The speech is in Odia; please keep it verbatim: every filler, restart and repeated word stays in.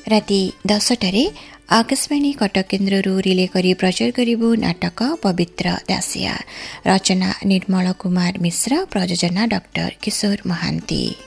ରାତି ଦଶଟାରେ ଆକାଶବାଣୀ କଟକ କେନ୍ଦ୍ରରୁ ରିଲେ କରି ପ୍ରଚାର କରିବୁ ନାଟକ ପବିତ୍ର ଦାସିଆ। ରଚନା ନିର୍ମଳ କୁମାର ମିଶ୍ର, ପ୍ରଯୋଜନା ଡକ୍ଟର କିଶୋର ମହାନ୍ତି।